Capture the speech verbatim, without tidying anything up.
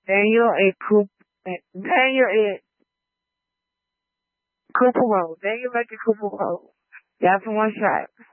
Daniel A. Coop, Daniel A. Cooper Road. Daniel Lucky Cooper Road. Got for one shot.